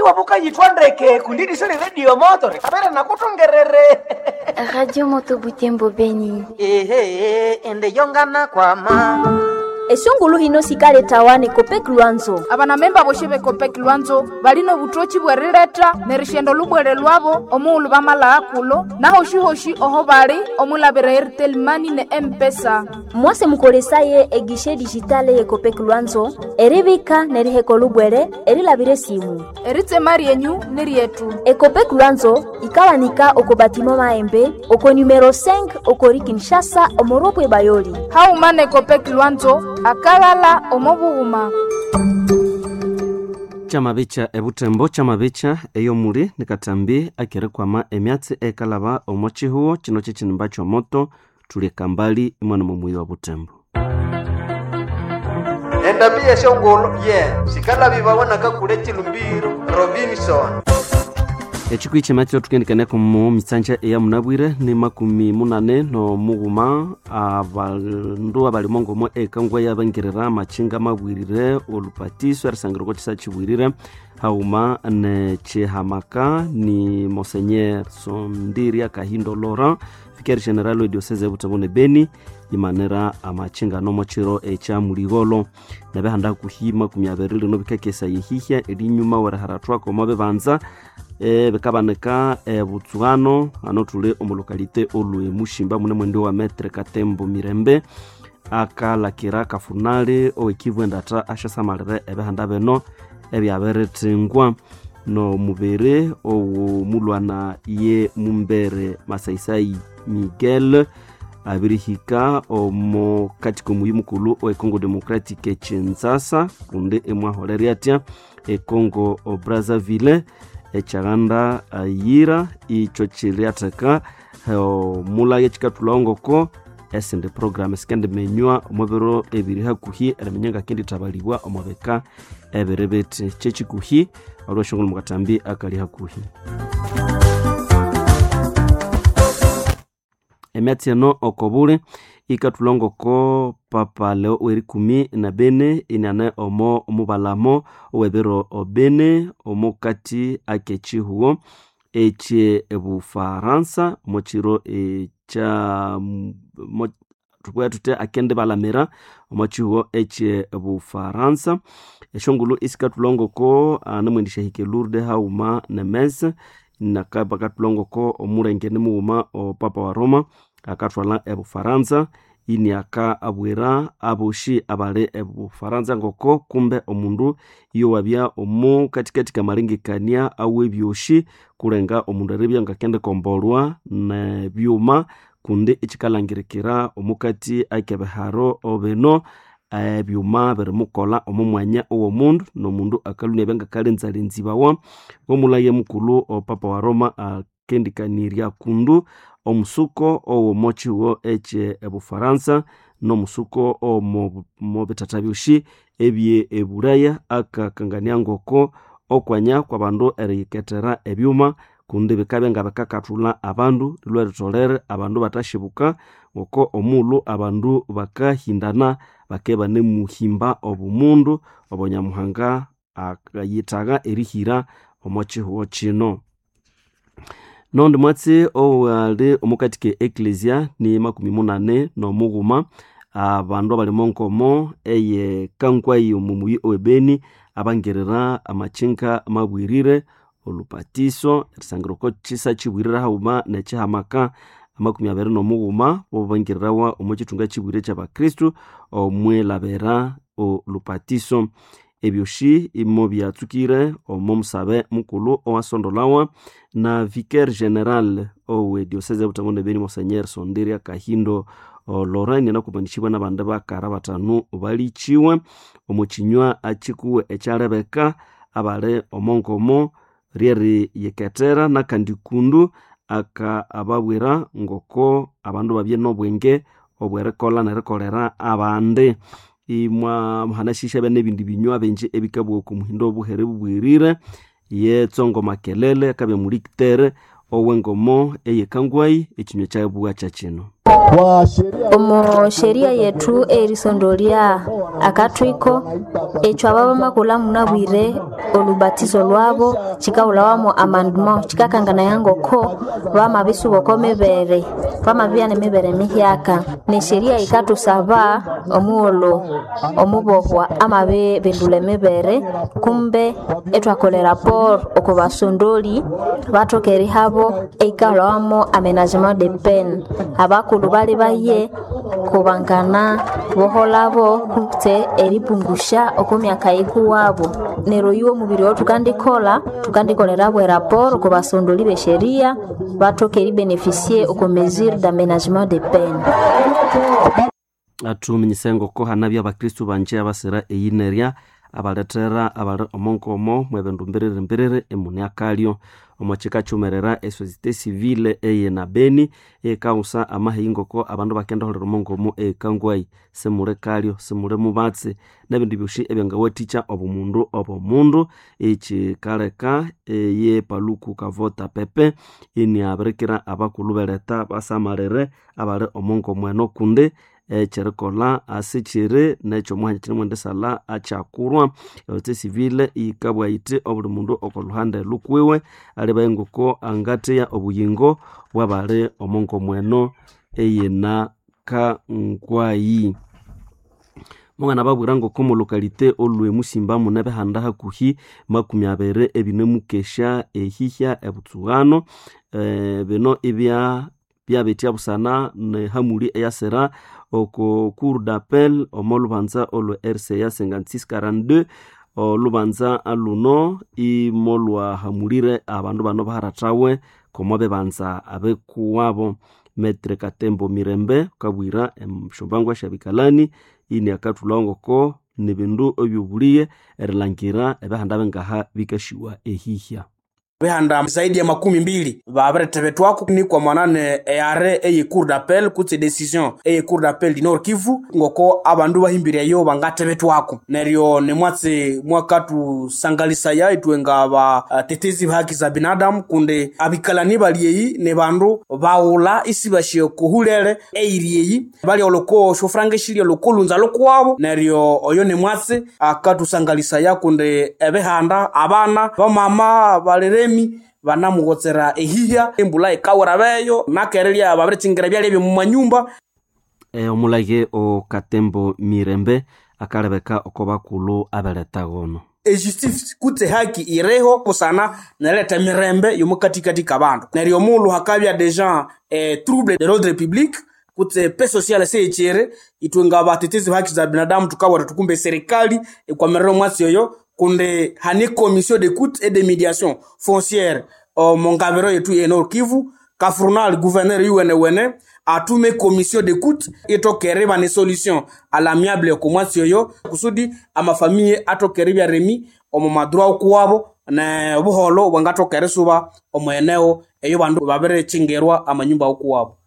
wabuka yitwandeke kundidi sele radio motor kabere nakutongerere. Radio Moto Butembo Beni. Ende yongana kwa ma. Esungulu hino sikale tawane Kopek Luanzo. Abana memba boshebe Kopek Luanzo balino butochi bwerileta nerishendo lubwere lwabo omulu bamala akulo na hoshi oho bali omulabere Airtel Money ne M-Pesa. Mwase mukolesaye egishe digitale ye Kopek Luanzo eribika neriheko lubwere erilabire simu. Eritse mari enyu nerietu. Kopek Luanzo ikawanika okobatimo maembe oko numero 5 okori Kinshasa omoropwe bayoli. Haumane Kopek Luanzo akalala omobuuma. Chamabicha ebutembo chamabicha eyo muri nikatambi akerekwama emyatsi ekalaba omochihuo chino chichinimba chomoto tuli kambali imwana mumuyi wa butembo. Endabie shongolo sikala bibabona kakule chilumbiro Robinson. Echikwi chematiro tukendikaneko mu misanja eya munabwire ni 80 no muguma abandu abalimongo mo ekangwa yabangirira machinga mabwirire olupatiso erisangirwa chisa chibwirire hauma ne chehamaka ni Monseigneur Sondiria Kahindo Laurent Vicaire General wa Diocese Butembo ne Beni imanera amachinga no mochiro echa muligolo nabehanda kuhima kumyaberire no bikakesa yihihya elinyuma waraharatwa ko mabebanza bekabaneka butsugano ano tule omolokalite olwe mushimba mune mwendo wa metre Katembo Mirembe akala kira kafunale owekivu ndata ashasamalire ebehanda beno ebyaberetengwa no mubere owo mulwana ye mumbere Masaisai Miguel abirihika omo katiko muyimukulu o Congo Democratique Kinshasa kunde emwahoreriatia Congo Brazzaville echaganda ayira icho chiliataka mula yechikatulongoko esende program skende menywa omobero ebiriha kuhi eramenyanga kindi tabalibwa omobeka eberebete chechikuhi olwashongolo mukatambi akali hakuhi emetiano okobule ikatulongoko papa leo weri 10 inane omo mubalamo owebero obene omokati akechihuo eche ebufaransa mochiro echa tukwaya tute akende balamera omochihuo eche ebufaransa eshongulu isikatulongoko anamwendisha hike Lourdes hauma nemes nakabakatulongoko omurengene muuma o papa wa Roma akatwala ebufaransa ini aka abwera aboshi abale ebufaransa ngoko kumbe omundu iyo wabya omu katikati kamalengekania awe byoshi kurenga omundu arebya ngakende kombolwa na byuma kunde ichikalangirikira omukati akebeharo obeno byuma berimukola omumwanya owo mundu no mundu akalunya benga kalenzalenzibawa omulaye mukulu o papa wa Roma akendikaniria kundu omusuko owo mochiwo eche ebufaransa no musuko o mobetatabyushi ebye eburaya akakangania ngoko okwanya kwa bandu eriketera ebyuma kunde bikabe nga bakakatula abandu lweritolere abandu batashibuka ngoko omulu abandu bakahindana bakeba ne muhimba obumundu obonyamuhanga akayitaga erihira omochihuo chino nondi mwatsi owale omukatike Ecclesia ni 80 no muguma abandu abalimonkomo eye kankwayi omumuyi owebeni abangerera amachinka mabwirire olupatiso erisangiroko chisa chibwirira hauma nechihamaka 20 no muguma obangirirawa omochitunga chibwire cy'abakristo omwelabera olupatiso ebyoshi imo byatsukire omomusabe mukulu owasondolawa na Vicaire General owe Diocese Butembo ne Beni Monseigneur Sondiria Kahindo Laurent nakubanishibwa nabande bakara batanu balichiwe omuchinywa achikuwe echarebeka abale omonkomo rieri yeketera nakandikundu aka ababwira ngoko abandu babye nobwenge obwerekola nerekolera abande imwa mhanashisha bene bindi binywa benje ebikabwo ku muhindo obuhere bubwirire ye tsongo makelele kabe mulikitere owengomo eyekangwai ekinywa cyabuwa cyakino omo sheria yetu erisondolia akatwiko echo ababa makula munabwire olubatizo lwabo chikaulawamo amendement chikakangana yangoko bamabisu bokomebere bamabia nemebere mihyaka ne sheria ikatusaba omuolo omubohwa amabe bendule mebere kumbe etwakolera por okobasondoli batokeri habo eikalawamo aménagement de peine abakulu bali baye kubangana boholabo kute eripungusha okumyaka ikuwabo nero yiwo mubiri wo tukandikolera bwe rapport kubasondoli be sheria batokeri beneficier oko mesure d'aménagement de peine atuminyisengo ko hanabya abakristu banje abasera eyinerya abaletera abali omonkomo mwebendu mbirire emuniakalyo omwachika chumerera societe civile eye na Beni ekausa amahingoko abandu bakenda holera omonkomo ekangwai semure kalyo semure mubatse nabindi byoshi ebyangawaticha obumundu echikaleka ye paluku kavota pepe ini aberekera abakulu beleta basamarere abali omonkomo eno kunde cherikola asichire necho mwanya chine mwende sala achakurwa yote civile ikabwa ite obuli mundu okoluhande lukwiwe ali bayengoko angateya obuyingo bwabale omonko mweno eyena ka nkwayi mwana babwirango komo lokalite olwe musimba munabe handa hakuhi 20 ebinemukesha ehihya ebutsuano bino byabetia busana ne hamuli eyasera oko cour d'appel omolubanza olo RCA 5642 olubanza aluno imolwa hamulire abandu bano baharatawe komobe banza abekuwabo Metre Katembo Mirembe kabwira mshombangwa shabikalani ini akatulongoko nibindu obyubuliye erilangira ebahanda bengaha bikashiwa ehihya behanda zaidi ya 12 babaretebetwako ni kwa mwanane eare eye cour d'appel kutse decision eye cour d'appel di Nord Kivu ngoko abandu bahimbire yo bangatebetwako neryo nemwatse mwakatu sangalisa ya itwenga ba tetezi haki za binadamu kunde abikalani baliyeyi ne bandu baula isibashe kuhulele eiriyeyi bali oloko shofrange shiri lokolunza lokwabo neryo oyo nemwatse akatu sangalisa ya kunde ebehanda abana bamama balere banamugotsera ehihya embula ekawara beyo nakerelia babiretingira byali mu manyumba omulage o Katembo Mirembe akalebeka okobakulu abeletagono justice kutse haki ireho kusana naleta mirembe yomukatikati kabandu neryo mulu hakabya deja trouble de l'ordre public kutse pe social sechere itwenga batetezi haki za binadamu tukawara tukumbe serikali kwa merero mwasi yoyo kunde hane commission d'écoute et de médiation foncière mongabero yetu Nord Kivu kafurnal gouverneur yuwene atume commission d'écoute etokere bane solution à l'amiable ko mwasi yoyo kusudi ama famille atokere bya remi omo madroit kwabo na buholo wangatokere suba omo eneo eyo bandu babere chingerwa amanyumba kwabo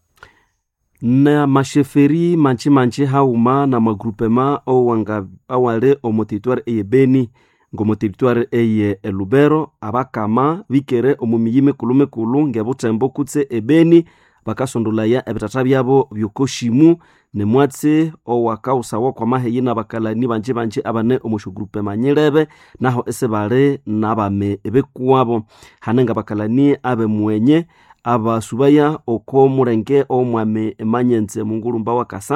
na masheferi manchi hauma na magrupema owanga awale omo territoire eye Beni ngomo territoire eye Lubero abakama bikere omumiyime kulu ngebutembo kutse ebeni bakasondolaya ebitata byabo byokoshimu nemwatse owakausawa kwa maheyina bakalani banje abane omosho groupe manyelebe naho esebale nabame ebekuwabo hanenga bakalani abe mwenye abasubaya oko murenge omwame emanyenze mungulumba wakasa